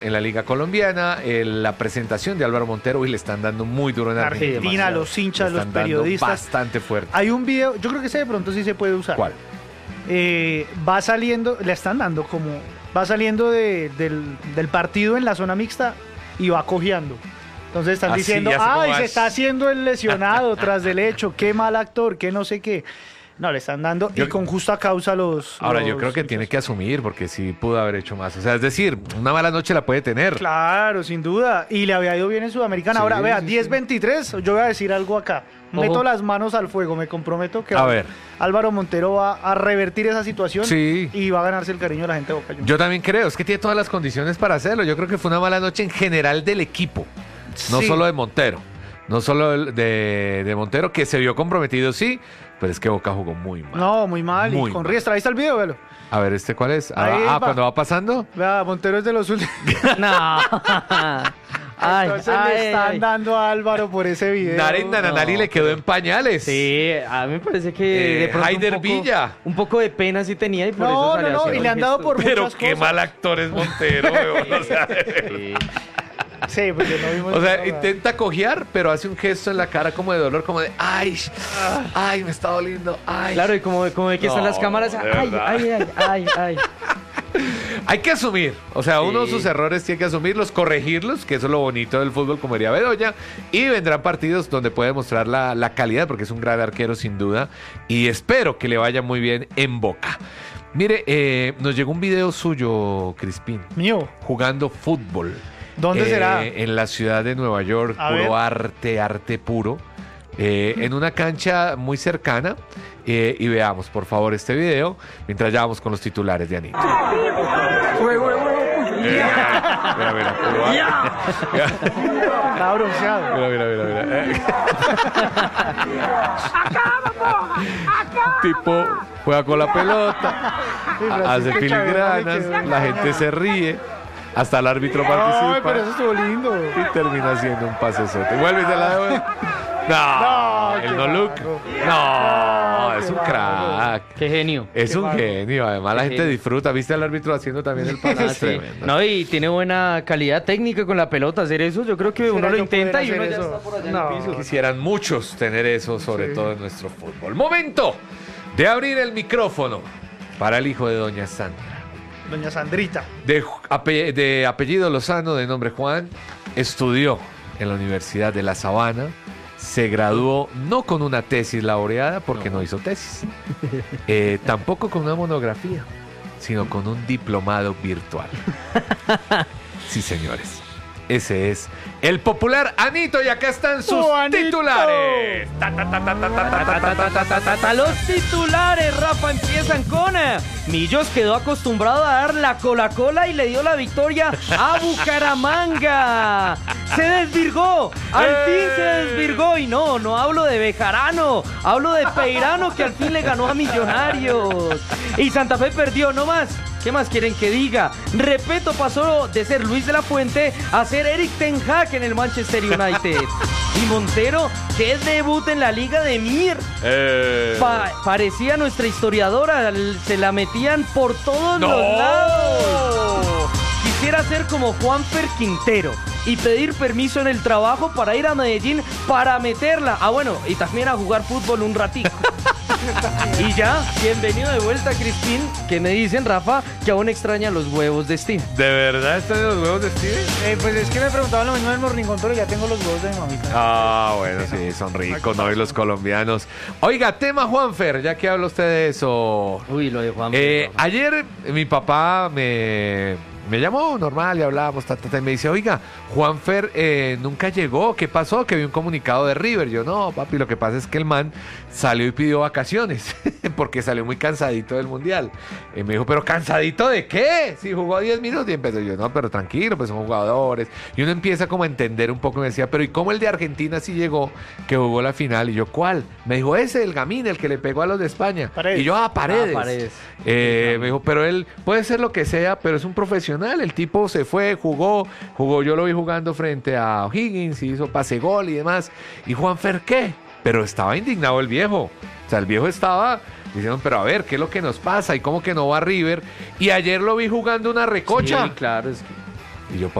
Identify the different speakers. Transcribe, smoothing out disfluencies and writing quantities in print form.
Speaker 1: en la Liga Colombiana, la presentación de Álvaro Montero, y le están dando muy duro en
Speaker 2: Argentina, los hinchas, los periodistas.
Speaker 1: Bastante fuerte.
Speaker 2: Hay un video, yo creo que ese de pronto sí se puede usar.
Speaker 1: ¿Cuál?
Speaker 2: Va saliendo, le están dando como, va saliendo del partido en la zona mixta y va cojeando. Entonces están diciendo, se está haciendo el lesionado tras del hecho, qué mal actor, qué no sé qué. No, le están dando y con justa causa los...
Speaker 1: Ahora, yo creo que tiene que asumir, porque sí pudo haber hecho más. O sea, es decir, una mala noche la puede tener.
Speaker 2: Claro, sin duda. Y le había ido bien en Sudamericana. Ahora, vea, 10-23, yo voy a decir algo acá. Meto las manos al fuego, me comprometo que Álvaro Montero va a revertir esa situación y va a ganarse el cariño de la gente de Boca Juniors.
Speaker 1: Yo también creo, es que tiene todas las condiciones para hacerlo. Yo creo que fue una mala noche en general del equipo, no solo de Montero. No solo de Montero, que se vio comprometido, sí, pero es que Boca jugó muy mal.
Speaker 2: No, muy mal, y con Riestra. Ahí está el video, velo.
Speaker 1: A ver, ¿cuál es? Cuando va pasando.
Speaker 2: Vea, Montero es de los últimos.
Speaker 3: No.
Speaker 2: Entonces le están dando a Álvaro por ese video.
Speaker 1: Naren Nananari le quedó en pañales.
Speaker 3: Sí, a mí me parece que de pronto
Speaker 1: Haider Villa.
Speaker 3: Un poco de pena sí tenía y por eso salió
Speaker 2: No, y le han dado por muchas cosas.
Speaker 1: Pero qué mal actor es Montero, weón. O sea,
Speaker 2: sí, porque no vimos.
Speaker 1: O sea, intenta cojear, pero hace un gesto en la cara como de dolor, como de ay, me está doliendo, ay.
Speaker 3: Claro, y como de que están las cámaras, ay.
Speaker 1: Hay que asumir, o sea, uno de sus errores tiene que asumirlos, corregirlos, que eso es lo bonito del fútbol, como diría Bedoya, y vendrán partidos donde puede mostrar la calidad, porque es un gran arquero sin duda, y espero que le vaya muy bien en Boca. Mire, nos llegó un video suyo, Crispín.
Speaker 2: Mío.
Speaker 1: Jugando fútbol.
Speaker 2: ¿Dónde será?
Speaker 1: En la ciudad de Nueva York, puro arte puro. En una cancha muy cercana. Y veamos, por favor, este video mientras ya vamos con los titulares de Anito. Mira.
Speaker 2: Está bronceado.
Speaker 1: Mira. Tipo, juega con la pelota, hace filigranas, la gente se ríe. Hasta el árbitro participa.
Speaker 2: Ay, pero eso estuvo lindo.
Speaker 1: Y termina haciendo un pasesote. Vuelve y se la devuelve. No, el no look. No, es un crack.
Speaker 3: Qué genio.
Speaker 1: Es un genio. Además, la gente disfruta. ¿Viste al árbitro haciendo también el pase?
Speaker 3: Sí. No, y tiene buena calidad técnica con la pelota. Hacer eso, yo creo que uno lo intenta y uno ya está por allá en el piso.
Speaker 1: Quisieran muchos tener eso, sobre todo en nuestro fútbol. Momento de abrir el micrófono para el hijo de Doña Sandra.
Speaker 2: Doña Sandrita.
Speaker 1: De apellido Lozano, de nombre Juan, estudió en la Universidad de La Sabana, se graduó no con una tesis laureada, porque no hizo tesis, tampoco con una monografía, sino con un diplomado virtual. Sí, señores. Ese es el popular Anito, y acá están sus titulares.
Speaker 3: Los titulares, Rafa, empiezan con Millos quedó acostumbrado a dar la cola y le dio la victoria a Bucaramanga. Se desvirgó, al fin se desvirgó, y no hablo de Bejarano, hablo de Peirano, que al fin le ganó a Millonarios. Y Santa Fe perdió, no más. ¿Qué más quieren que diga? Repeto, pasó de ser Luis de la Fuente a ser Eric Ten Hag en el Manchester United. Y Montero, que debut en la Liga de Mir. Parecía nuestra historiadora, se la metían por todos los lados. Quisiera ser como Juanfer Quintero y pedir permiso en el trabajo para ir a Medellín para meterla. Bueno, y también a jugar fútbol un ratito. Y ya, bienvenido de vuelta, Crispín. ¿Qué me dicen, Rafa? Que aún extraña los huevos de Steven.
Speaker 1: ¿De verdad extraña los huevos de Steven?
Speaker 2: Pues es que me preguntaban lo mismo del morringón, pero ya tengo los huevos de mi mamita.
Speaker 1: Bueno, sí, son ricos, ¿no? Y los colombianos. Oiga, tema Juanfer, ya que habla usted de eso.
Speaker 3: Uy, lo de Juanfer.
Speaker 1: Ayer mi papá me llamó normal y hablábamos, y me dice, oiga, Juanfer nunca llegó, ¿qué pasó? Que vi un comunicado de River. Yo, no, papi, lo que pasa es que el man salió y pidió vacaciones, porque salió muy cansadito del Mundial. Y me dijo, ¿pero cansadito de qué? Si jugó 10 minutos. Y empezó yo, no, pero tranquilo, pues son jugadores. Y uno empieza como a entender un poco, y me decía, pero ¿y cómo el de Argentina sí llegó, que jugó la final? Y yo, ¿cuál? Me dijo, ese, el Gamín, el que le pegó a los de España.
Speaker 2: Paredes.
Speaker 1: Y yo, Paredes.
Speaker 3: Paredes.
Speaker 1: Me dijo, pero él puede ser lo que sea, pero es un profesional. El tipo se fue, jugó, yo lo vi jugando frente a O'Higgins, hizo pase gol y demás. ¿Y Juanfer qué? Pero estaba indignado el viejo. O sea, el viejo estaba diciendo, pero a ver, ¿qué es lo que nos pasa? ¿Y cómo que no va a River? Y ayer lo vi jugando una recocha.
Speaker 3: Sí, claro, es que...
Speaker 1: Y yo,